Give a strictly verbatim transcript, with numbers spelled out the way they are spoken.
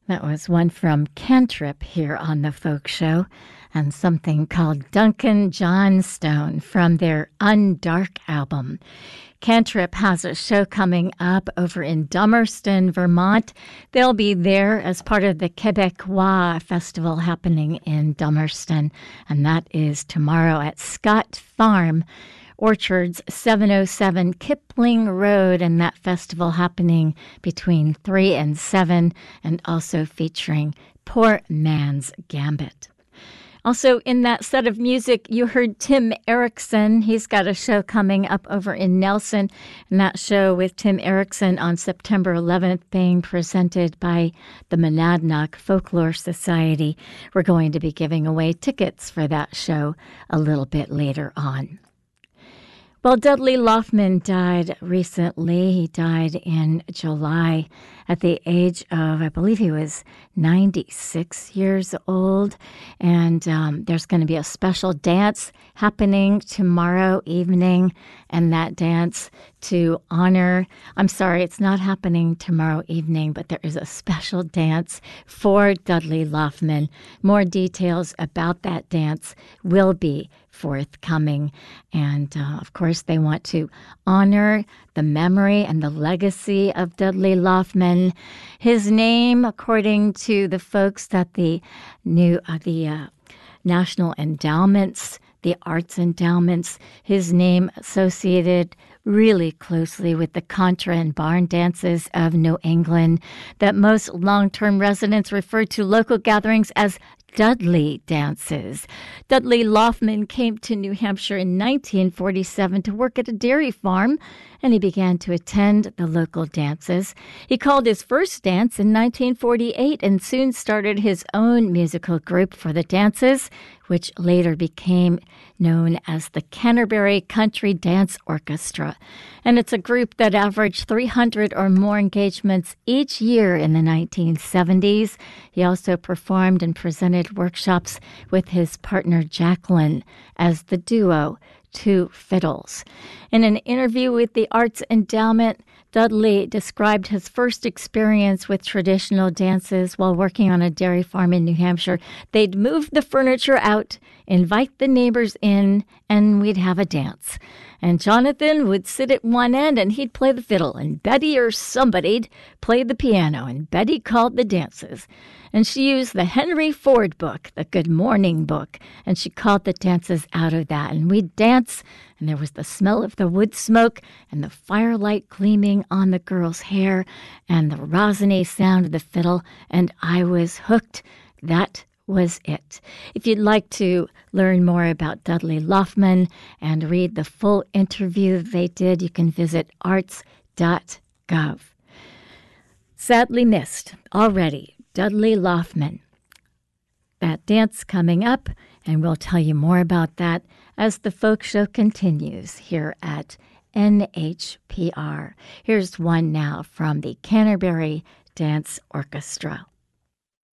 That was one from Cantrip here on The Folk Show, and something called Duncan Johnstone from their Undark album. Cantrip has a show coming up over in Dummerston, Vermont. They'll be there as part of the Quebecois Festival happening in Dummerston, and that is tomorrow at Scott Farm Orchards, seven oh seven Kipling Road, and that festival happening between three and seven, and also featuring Poor Man's Gambit. Also in that set of music, you heard Tim Erickson. He's got a show coming up over in Nelson, and that show with Tim Erickson on September eleventh being presented by the Monadnock Folklore Society. We're going to be giving away tickets for that show a little bit later on. Well, Dudley Loftman died recently. He died in July at the age of, I believe he was ninety-six years old. And um, there's going to be a special dance happening tomorrow evening. And that dance to honor, I'm sorry, it's not happening tomorrow evening, but there is a special dance for Dudley Loftman. More details about that dance will be forthcoming. And uh, of course, they want to honor the memory and the legacy of Dudley Loftman. His name, according to the folks at the new uh, the uh, National Endowments, the Arts Endowments, his name associated really closely with the contra and barn dances of New England that most long-term residents refer to local gatherings as Dudley dances. Dudley Loftman came to New Hampshire in nineteen forty-seven to work at a dairy farm, and he began to attend the local dances. He called his first dance in nineteen forty-eight and soon started his own musical group for the dances, which later became known as the Canterbury Country Dance Orchestra. And it's a group that averaged three hundred or more engagements each year in the nineteen seventies. He also performed and presented workshops with his partner Jacqueline as the duo Two Fiddles. In an interview with the Arts Endowment, Dudley described his first experience with traditional dances while working on a dairy farm in New Hampshire. They'd move the furniture out, invite the neighbors in, and we'd have a dance. And Jonathan would sit at one end and he'd play the fiddle, and Betty or somebody'd play the piano, and Betty called the dances. And she used the Henry Ford book, the Good Morning book, and she called the dances out of that. And we'd dance, and there was the smell of the wood smoke and the firelight gleaming on the girl's hair and the rosiny sound of the fiddle, and I was hooked. That was it. If you'd like to learn more about Dudley Loftman and read the full interview they did, you can visit arts dot gov. Sadly missed already, Dudley Loftman. That dance coming up, and we'll tell you more about that as the folk show continues here at N H P R. Here's one now from the Canterbury Dance Orchestra.